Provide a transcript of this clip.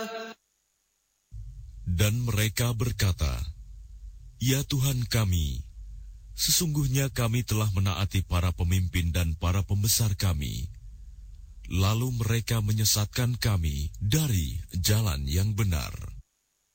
Dan mereka berkata, "Ya Tuhan kami, sesungguhnya kami telah menaati para pemimpin dan para pembesar kami, lalu mereka menyesatkan kami dari jalan yang benar."